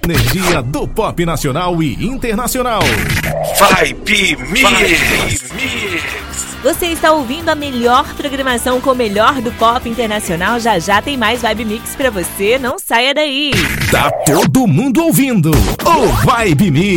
Energia do pop nacional e internacional. Vibe Mix. Você está ouvindo a melhor programação com o melhor do pop internacional. Já já tem mais Vibe Mix pra você. Não saia daí. Tá todo mundo ouvindo o Vibe Mix.